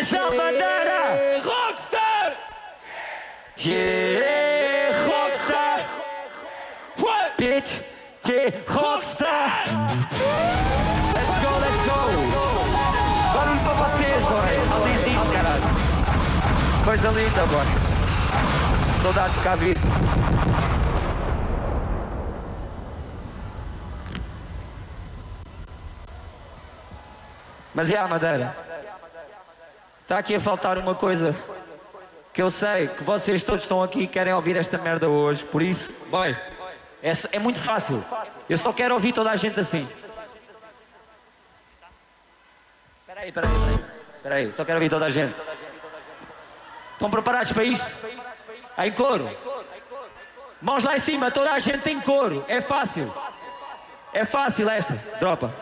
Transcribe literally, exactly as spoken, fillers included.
essa bandeira! Rockstar! Yeah, Rockstar! What? Bitch, yeah, Rockstar! Let's go, let's go! Barulho para vocês, boy! Não diz isso, caralho! Coisa linda, boy! Saudades de cá vir. Mas é a Madeira. Está aqui a faltar uma coisa que eu sei que vocês todos estão aqui e querem ouvir esta merda hoje. Por isso, boy, é, é muito fácil. Eu só quero ouvir toda a gente assim. Espera aí, espera aí, espera aí. Espera aí, só quero ouvir toda a gente. Estão preparados para isto? Em coro. Mãos lá em cima, toda a gente em coro. É fácil. É fácil esta. Dropa.